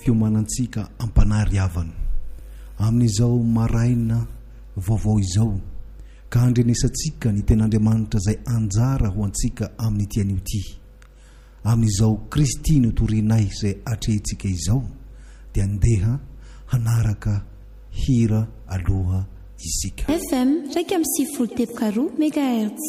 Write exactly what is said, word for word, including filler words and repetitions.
fiomanantsika ampanary havana amin'izao maraina vaovao izao ka andrenesantsika ny ten'Andriamanitra izay anjara ho antsika amin'ny tian'io ty amin'izao Kristy no torinay izay atrehintsika izao dia andeha hanaraka hira aloha isika. F M raika amby sivifolo teboka roa megahertz.